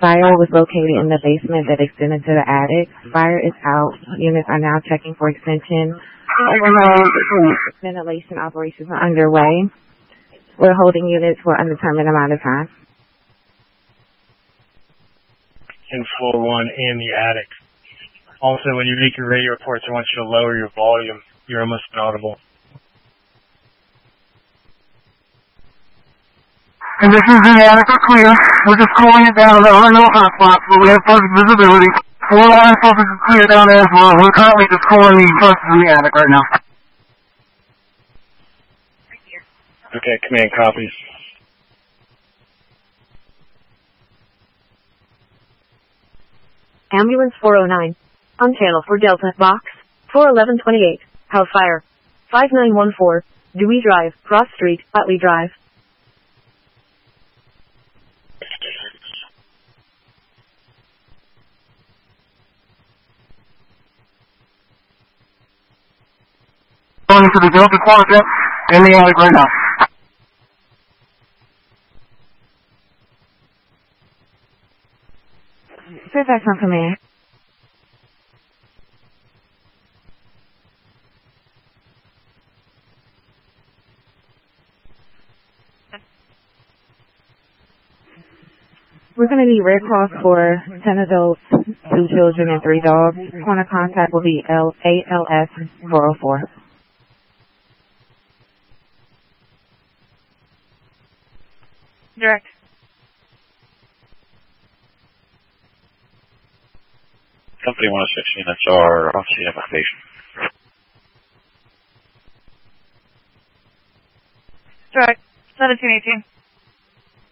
Fire was located in the basement that extended to the attic. Fire is out. Units are now checking for extension. Ventilation operations are underway. We're holding units for an undetermined amount of time. In floor 1 and the attic. Also, when you make your radio reports, I want you to lower your volume. You're almost inaudible. And this is the attic clear. We're just cooling it down. There are no hot spots, but we have perfect visibility. Floor line is perfectly clear down there as well. We're currently just cooling the first in the attic right now. Okay, command copies. Ambulance 409. On channel for Delta, box 41128. House fire. 5914. Dewey Drive, Cross Street, Utley Drive. Going to the Delta Quadrant in the attic right now. Fairfax on command. We're going to need Red Cross for 10 adults, 2 children, and 3 dogs. Point of contact will be ALS 404. Direct. Company 106 units are off scene evacuation. Direct. 1718.